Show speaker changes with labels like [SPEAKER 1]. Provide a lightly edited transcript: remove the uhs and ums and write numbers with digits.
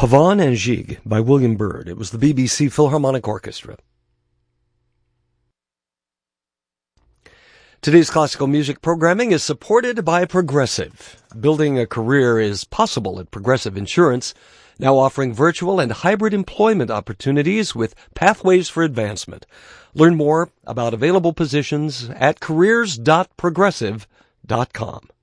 [SPEAKER 1] Pavane and Gigue by William Byrd. It was the BBC Philharmonic Orchestra. Today's classical music programming is supported by Progressive. Building a career is possible at Progressive Insurance, now offering virtual and hybrid employment opportunities with pathways for advancement. Learn more about available positions at careers.progressive.com.